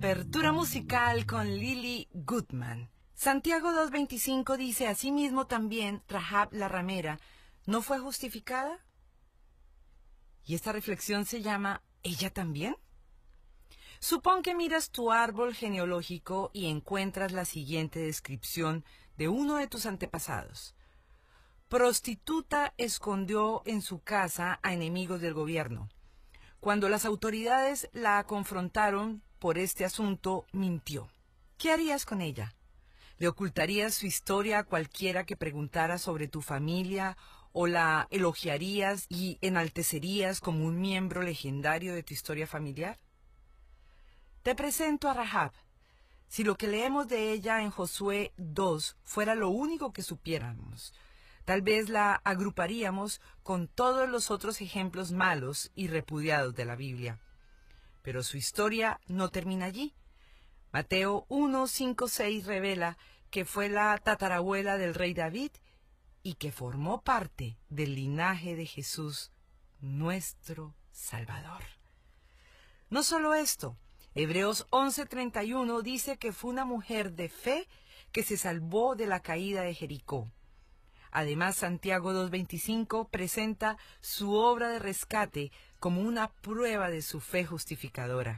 Apertura musical con Lily Goodman. Santiago 2:25 dice: asimismo también Rahab la ramera ¿no fue justificada? Y esta reflexión se llama ¿ella también? Supón que miras tu árbol genealógico y encuentras la siguiente descripción de uno de tus antepasados. Prostituta escondió en su casa a enemigos del gobierno. Cuando las autoridades la confrontaron por este asunto, mintió. ¿Qué harías con ella? ¿Le ocultarías su historia a cualquiera que preguntara sobre tu familia o la elogiarías y enaltecerías como un miembro legendario de tu historia familiar? Te presento a Rahab. Si lo que leemos de ella en Josué 2 fuera lo único que supiéramos, tal vez la agruparíamos con todos los otros ejemplos malos y repudiados de la Biblia. Pero su historia no termina allí. Mateo 1, 5, 6 revela que fue la tatarabuela del rey David y que formó parte del linaje de Jesús, nuestro Salvador. No solo esto, Hebreos 11:31 dice que fue una mujer de fe que se salvó de la caída de Jericó. Además, Santiago 2:25 presenta su obra de rescate como una prueba de su fe justificadora.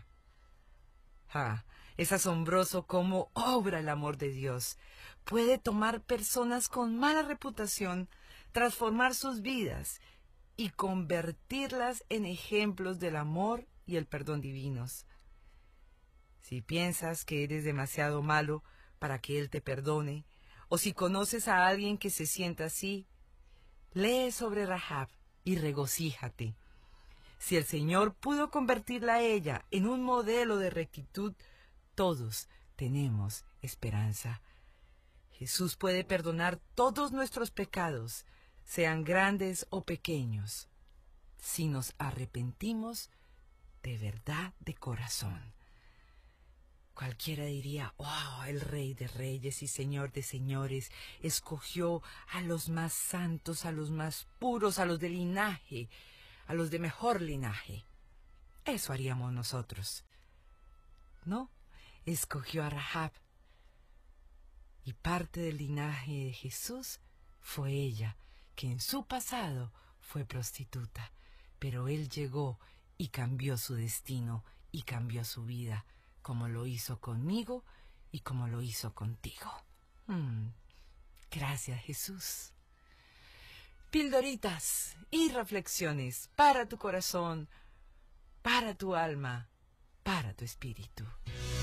Es asombroso cómo obra el amor de Dios. Puede tomar personas con mala reputación, transformar sus vidas y convertirlas en ejemplos del amor y el perdón divinos. Si piensas que eres demasiado malo para que Él te perdone, o si conoces a alguien que se sienta así, lee sobre Rahab y regocíjate. Si el Señor pudo convertirla a ella en un modelo de rectitud, todos tenemos esperanza. Jesús puede perdonar todos nuestros pecados, sean grandes o pequeños, si nos arrepentimos de verdad de corazón. Cualquiera diría: wow, el Rey de Reyes y Señor de Señores escogió a los más santos, a los más puros, a los de linaje, a los de mejor linaje. Eso haríamos nosotros. No, escogió a Rahab. Y parte del linaje de Jesús fue ella, que en su pasado fue prostituta, pero Él llegó y cambió su destino y cambió su vida, como lo hizo conmigo y como lo hizo contigo. Gracias, Jesús. Pildoritas y reflexiones para tu corazón, para tu alma, para tu espíritu.